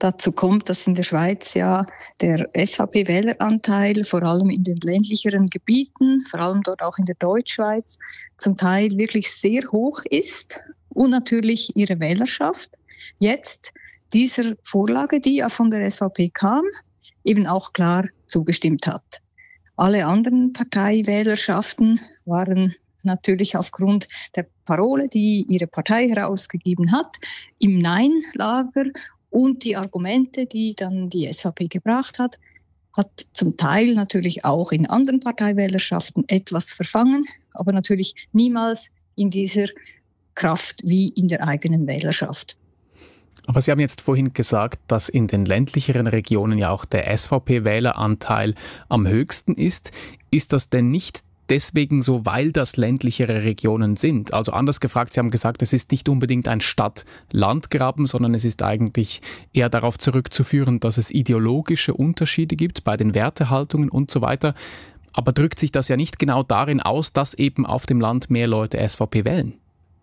Dazu kommt, dass in der Schweiz ja der SVP-Wähleranteil vor allem in den ländlicheren Gebieten, vor allem dort auch in der Deutschschweiz, zum Teil wirklich sehr hoch ist und natürlich ihre Wählerschaft jetzt dieser Vorlage, die ja von der SVP kam, eben auch klar zugestimmt hat. Alle anderen Parteiwählerschaften waren natürlich aufgrund der Parole, die ihre Partei herausgegeben hat, im Nein-Lager. Und die Argumente, die dann die SVP gebracht hat, hat zum Teil natürlich auch in anderen Parteiwählerschaften etwas verfangen, aber natürlich niemals in dieser Kraft wie in der eigenen Wählerschaft. Aber Sie haben jetzt vorhin gesagt, dass in den ländlicheren Regionen ja auch der SVP-Wähleranteil am höchsten ist. Ist das denn nicht deswegen so, weil das ländlichere Regionen sind? Also anders gefragt, Sie haben gesagt, es ist nicht unbedingt ein Stadt-Land-Graben, sondern es ist eigentlich eher darauf zurückzuführen, dass es ideologische Unterschiede gibt bei den Wertehaltungen und so weiter. Aber drückt sich das ja nicht genau darin aus, dass eben auf dem Land mehr Leute SVP wählen?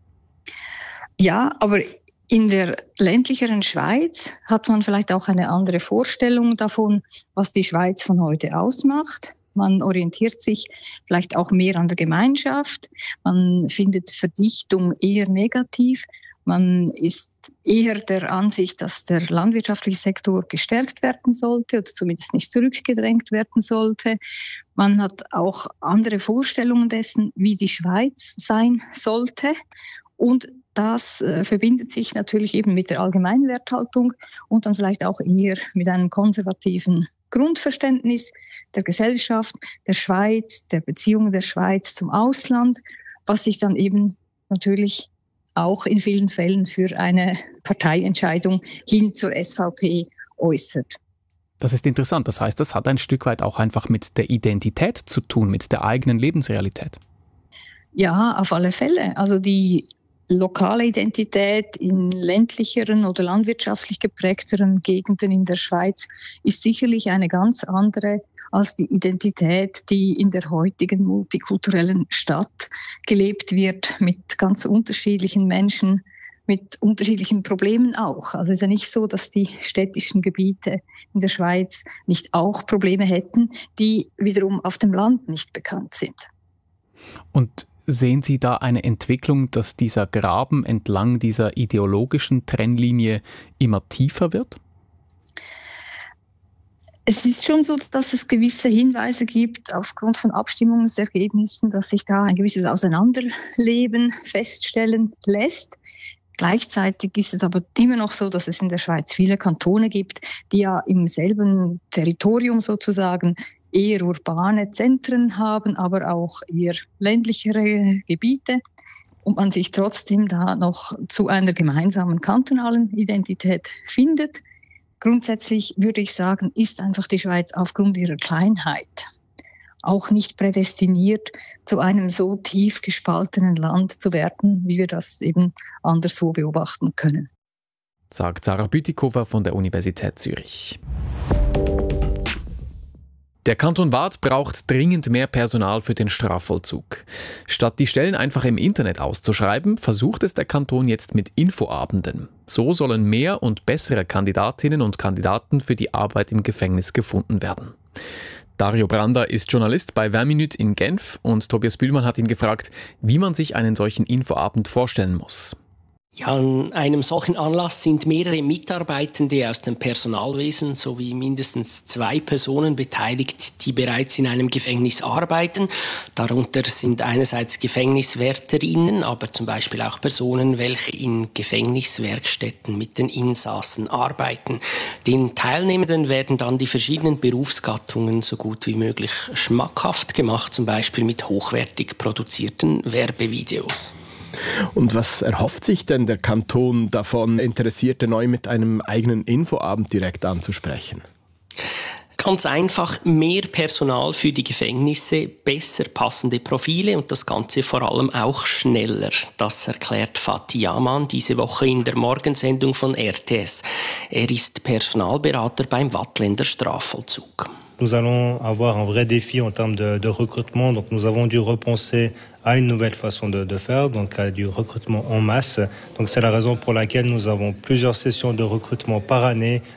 Ja, aber in der ländlicheren Schweiz hat man vielleicht auch eine andere Vorstellung davon, was die Schweiz von heute ausmacht. Man orientiert sich vielleicht auch mehr an der Gemeinschaft. Man findet Verdichtung eher negativ. Man ist eher der Ansicht, dass der landwirtschaftliche Sektor gestärkt werden sollte oder zumindest nicht zurückgedrängt werden sollte. Man hat auch andere Vorstellungen dessen, wie die Schweiz sein sollte. Und das verbindet sich natürlich eben mit der allgemeinen Werthaltung und dann vielleicht auch eher mit einem konservativen Grundverständnis der Gesellschaft, der Schweiz, der Beziehungen der Schweiz zum Ausland, was sich dann eben natürlich auch in vielen Fällen für eine Parteientscheidung hin zur SVP äußert. Das ist interessant. Das heißt, das hat ein Stück weit auch einfach mit der Identität zu tun, mit der eigenen Lebensrealität. Ja, auf alle Fälle. Also die lokale Identität in ländlicheren oder landwirtschaftlich geprägteren Gegenden in der Schweiz ist sicherlich eine ganz andere als die Identität, die in der heutigen multikulturellen Stadt gelebt wird, mit ganz unterschiedlichen Menschen, mit unterschiedlichen Problemen auch. Also es ist ja nicht so, dass die städtischen Gebiete in der Schweiz nicht auch Probleme hätten, die wiederum auf dem Land nicht bekannt sind. Und sehen Sie da eine Entwicklung, dass dieser Graben entlang dieser ideologischen Trennlinie immer tiefer wird? Es ist schon so, dass es gewisse Hinweise gibt, aufgrund von Abstimmungsergebnissen, dass sich da ein gewisses Auseinanderleben feststellen lässt. Gleichzeitig ist es aber immer noch so, dass es in der Schweiz viele Kantone gibt, die ja im selben Territorium sozusagen eher urbane Zentren haben, aber auch eher ländlichere Gebiete und man sich trotzdem da noch zu einer gemeinsamen kantonalen Identität findet. Grundsätzlich würde ich sagen, ist einfach die Schweiz aufgrund ihrer Kleinheit auch nicht prädestiniert, zu einem so tief gespaltenen Land zu werden, wie wir das eben anderswo beobachten können. Sagt Sarah Bütikofer von der Universität Zürich. Der Kanton Waadt braucht dringend mehr Personal für den Strafvollzug. Statt die Stellen einfach im Internet auszuschreiben, versucht es der Kanton jetzt mit Infoabenden. So sollen mehr und bessere Kandidatinnen und Kandidaten für die Arbeit im Gefängnis gefunden werden. Dario Brander ist Journalist bei 20 Minuten in Genf und Tobias Bühlmann hat ihn gefragt, wie man sich einen solchen Infoabend vorstellen muss. Ja, an einem solchen Anlass sind mehrere Mitarbeitende aus dem Personalwesen sowie mindestens 2 Personen beteiligt, die bereits in einem Gefängnis arbeiten. Darunter sind einerseits Gefängniswärterinnen, aber zum Beispiel auch Personen, welche in Gefängniswerkstätten mit den Insassen arbeiten. Den Teilnehmenden werden dann die verschiedenen Berufsgattungen so gut wie möglich schmackhaft gemacht, zum Beispiel mit hochwertig produzierten Werbevideos. Und was erhofft sich denn der Kanton davon, Interessierte neu mit einem eigenen Infoabend direkt anzusprechen? Ganz einfach mehr Personal für die Gefängnisse, besser passende Profile und das Ganze vor allem auch schneller. Das erklärt Fatih Yaman diese Woche in der Morgensendung von RTS. Er ist Personalberater beim Waadtländer Strafvollzug. Nous allons avoir un vrai défi en termes de recrutement. Donc nous avons dû repenser à une nouvelle façon de faire, donc à du recrutement en masse. Donc c'est la raison pour laquelle nous avons plusieurs sessions de recrutement par année